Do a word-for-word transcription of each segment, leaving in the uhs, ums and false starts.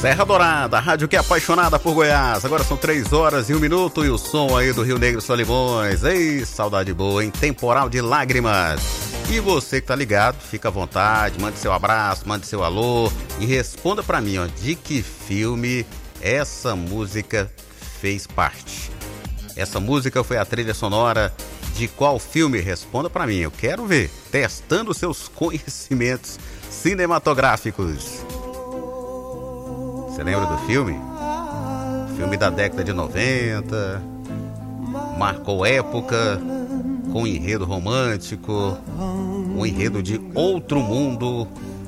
Serra Dourada, a rádio que é apaixonada por Goiás. Agora são três horas e um minuto e o som aí do Rio Negro Solimões. Ei, saudade boa, hein? Temporal de lágrimas. E você que tá ligado, fica à vontade, mande seu abraço, mande seu alô e responda pra mim, ó, de que filme essa música fez parte. Essa música foi a trilha sonora de qual filme? Responda pra mim, eu quero ver, testando seus conhecimentos cinematográficos. Você lembra do filme? Filme da década de noventa, marcou época, com um enredo romântico, um enredo de outro mundo.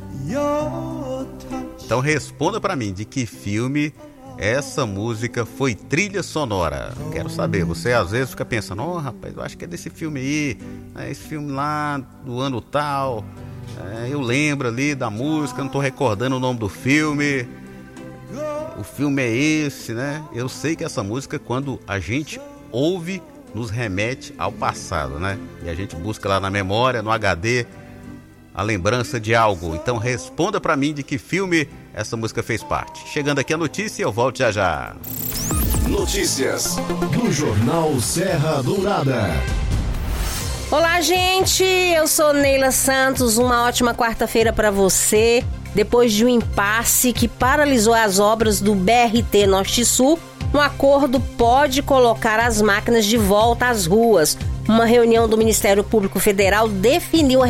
Então responda pra mim, de que filme essa música foi trilha sonora? Quero saber, você às vezes fica pensando, ó, oh, rapaz, eu acho que é desse filme aí, é esse filme lá do ano tal, é, eu lembro ali da música, não tô recordando o nome do filme. O filme é esse, né? Eu sei que essa música, quando a gente ouve, nos remete ao passado, né? E a gente busca lá na memória, no H D, a lembrança de algo. Então responda pra mim de que filme essa música fez parte. Chegando aqui a notícia, eu volto já já. Notícias do Jornal Serra Dourada. Olá, gente! Eu sou Neila Santos. Uma ótima quarta-feira para você. Depois de um impasse que paralisou as obras do B R T Norte-Sul, um acordo pode colocar as máquinas de volta às ruas. Uma reunião do Ministério Público Federal definiu a